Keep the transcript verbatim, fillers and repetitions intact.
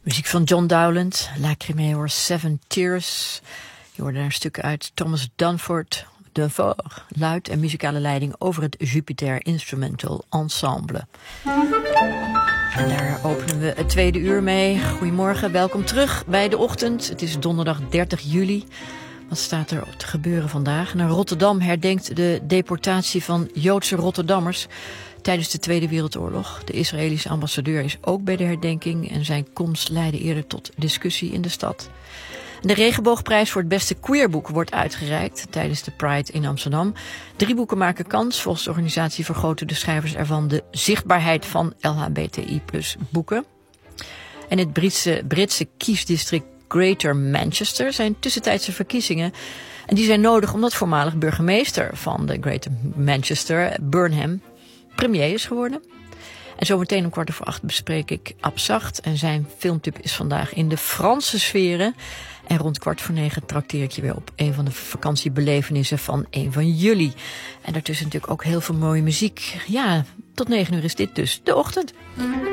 Muziek van John Dowland, Lacrimae Seven Tears. Je hoorde daar een stuk uit Thomas Dunford, Dunford, luid en muzikale leiding over het Jupiter Instrumental Ensemble. En daar openen we het tweede uur mee. Goedemorgen, welkom terug bij De Ochtend. Het is donderdag dertig juli. Wat staat er te gebeuren vandaag? Nou, Rotterdam herdenkt de deportatie van Joodse Rotterdammers tijdens de Tweede Wereldoorlog. De Israëlische ambassadeur is ook bij de herdenking en zijn komst leidde eerder tot discussie in de stad. De Regenboogprijs voor het beste queerboek wordt uitgereikt tijdens de Pride in Amsterdam. Drie boeken maken kans. Volgens de organisatie vergroten de schrijvers ervan de zichtbaarheid van L H B T I plus boeken. En het Britse, Britse kiesdistrict Greater Manchester zijn tussentijdse verkiezingen. En die zijn nodig omdat voormalig burgemeester van de Greater Manchester, Burnham, premier is geworden. En zometeen om kwart over acht bespreek ik Abzacht. En zijn filmtip is vandaag in de Franse sferen. En rond kwart voor negen trakteer ik je weer op een van de vakantiebelevenissen van een van jullie. En daartussen natuurlijk ook heel veel mooie muziek. Ja, tot negen uur is dit dus De Ochtend.